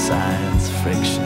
Science Friction.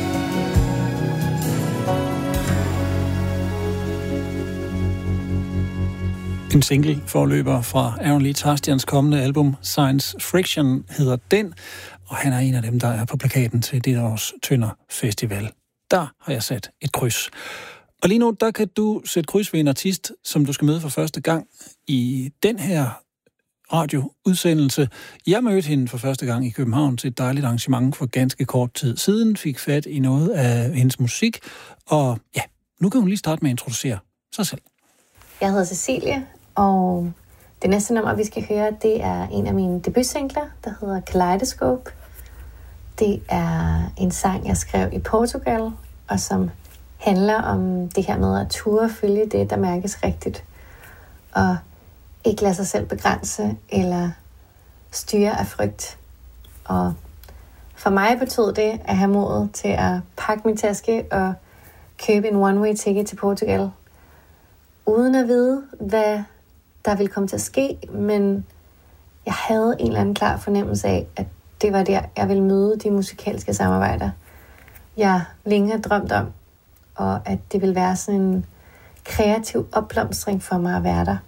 En single forløber fra Aaron Lee Tarstians kommende album Science Friction hedder den, og han er en af dem, der er på plakaten til dette års Tønder Festival. Der har jeg sat et kryds. Og lige nu, der kan du sætte kryds ved en artist, som du skal møde for første gang i den her radioudsendelse. Jeg mødte hende for første gang i København til et dejligt arrangement for ganske kort tid siden, fik fat i noget af hendes musik, og ja, nu kan hun lige starte med at introducere sig selv. Jeg hedder Cecilie, og det næste nummer, vi skal høre, det er en af mine debutsingler, der hedder Kaleidoscope. Det er en sang, jeg skrev i Portugal, og som handler om det her med at ture følge det, der mærkes rigtigt, og ikke lade sig selv begrænse eller styre af frygt. Og for mig betød det at have modet til at pakke min taske og købe en one-way ticket til Portugal, uden at vide, hvad der ville komme til at ske, men jeg havde en eller anden klar fornemmelse af, at det var der, jeg ville møde de musikalske samarbejder, jeg længe har drømt om, og at det ville være sådan en kreativ opblomstring for mig at være der.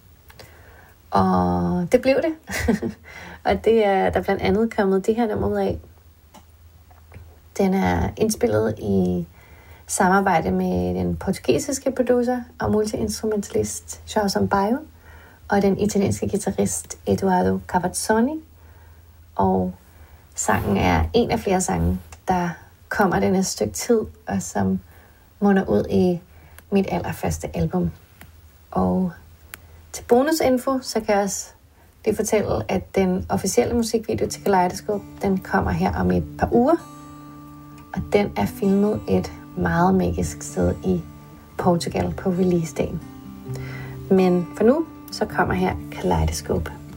Og det blev det. Og det er der blandt andet kommet det her nummer ud af. Den er indspillet i samarbejde med den portugisiske producer og multi-instrumentalist João Sampaio og den italienske guitarist Eduardo Cavazzoni. Og sangen er en af flere sange, der kommer den næste stykke tid, og som munder ud i mit allerførste album. Og til bonusinfo, så kan jeg også lige fortælle, at den officielle musikvideo til Kaleidoscope, den kommer her om et par uger. Og den er filmet et meget magisk sted i Portugal på release-dagen. Men for nu, så kommer her Kaleidoscope.